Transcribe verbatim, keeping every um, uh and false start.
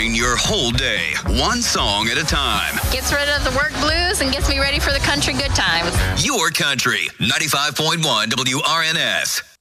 Brighten your whole day, one song at a time. Gets rid of the work blues and gets me ready for the country good times. Your country, ninety-five point one W R N S.